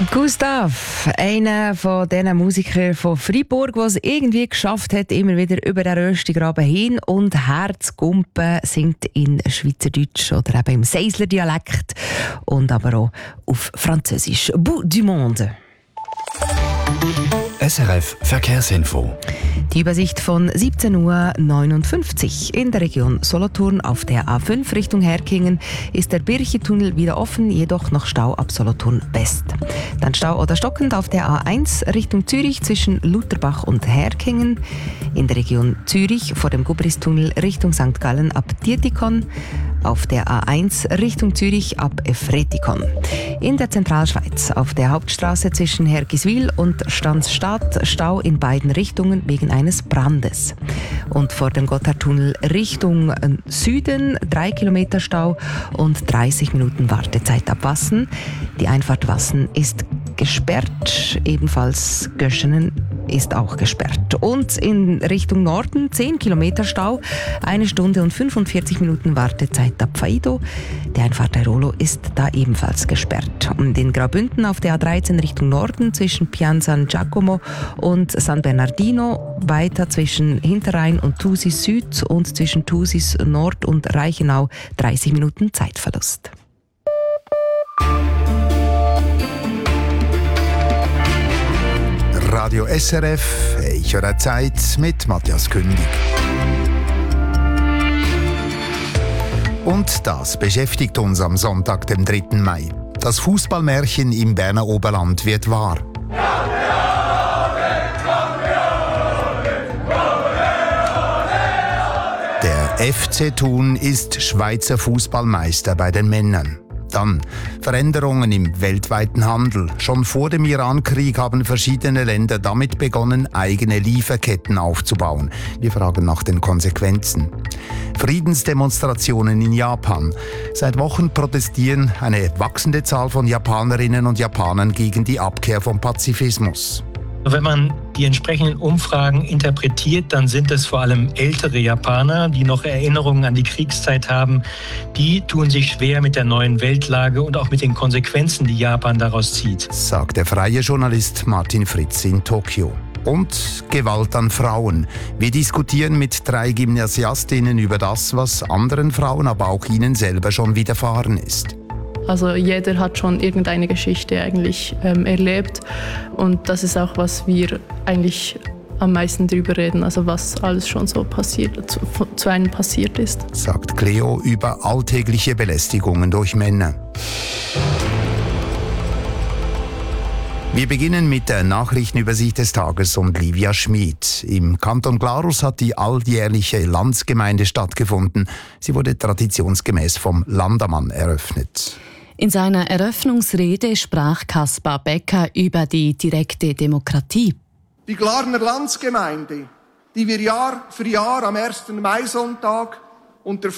Gustav, einer von diesen Musikern von Freiburg, der es irgendwie geschafft hat, immer wieder über den Röstigraben hin und her zu gumpen, singt in Schweizerdeutsch oder eben im Seisler Dialekt und aber auch auf Französisch. Bout du Monde. SRF Verkehrsinfo. Die Übersicht von 17:59 Uhr. In der Region Solothurn auf der A5 Richtung Herkingen ist der Birchentunnel wieder offen, jedoch noch Stau ab Solothurn West. Dann Stau oder stockend auf der A1 Richtung Zürich zwischen Lutherbach und Herkingen. In der Region Zürich vor dem Gubristunnel Richtung St. Gallen ab Dietikon. Auf der A1 Richtung Zürich ab Efretikon. In der Zentralschweiz auf der Hauptstraße zwischen Hergiswil und Stanzstadt Stau in beiden Richtungen wegen eines Brandes. Und vor dem Gotthardtunnel Richtung Süden 3 Kilometer Stau und 30 Minuten Wartezeit ab Wassen. Die Einfahrt Wassen ist gesperrt, ebenfalls Göschenen ist auch gesperrt. Und in Richtung Norden 10 Kilometer Stau, 1 Stunde und 45 Minuten Wartezeit ab Faido. Die Einfahrt Airolo ist da ebenfalls gesperrt. Und in Graubünden auf der A13 Richtung Norden zwischen Pian San Giacomo und San Bernardino, weiter zwischen Hinterrhein und Thusis Süd und zwischen Thusis Nord und Reichenau 30 Minuten Zeitverlust. Radio SRF, ich höre Zeit mit Matthias Kündig. Und das beschäftigt uns am Sonntag, dem 3. Mai. Das Fußballmärchen im Berner Oberland wird wahr. Der FC Thun ist Schweizer Fußballmeister bei den Männern. Dann Veränderungen im weltweiten Handel. Schon vor dem Irankrieg haben verschiedene Länder damit begonnen, eigene Lieferketten aufzubauen. Wir fragen nach den Konsequenzen. Friedensdemonstrationen in Japan. Seit Wochen protestieren eine wachsende Zahl von Japanerinnen und Japanern gegen die Abkehr vom Pazifismus. Wenn man die entsprechenden Umfragen interpretiert, dann sind es vor allem ältere Japaner, die noch Erinnerungen an die Kriegszeit haben. Die tun sich schwer mit der neuen Weltlage und auch mit den Konsequenzen, die Japan daraus zieht. Sagt der freie Journalist Martin Fritz in Tokio. Und Gewalt an Frauen. Wir diskutieren mit 3 Gymnasiastinnen über das, was anderen Frauen, aber auch ihnen selber schon widerfahren ist. Also jeder hat schon irgendeine Geschichte eigentlich erlebt und das ist auch, was wir eigentlich am meisten drüber reden, also was alles schon so passiert, zu einem passiert ist. Sagt Cleo über alltägliche Belästigungen durch Männer. Wir beginnen mit der Nachrichtenübersicht des Tages und Livia Schmid. Im Kanton Glarus hat die alljährliche Landsgemeinde stattgefunden. Sie wurde traditionsgemäß vom Landamann eröffnet. In seiner Eröffnungsrede sprach Kaspar Becker über die direkte Demokratie. Die Glarner Landsgemeinde, die wir Jahr für Jahr am 1. Maisonntag unter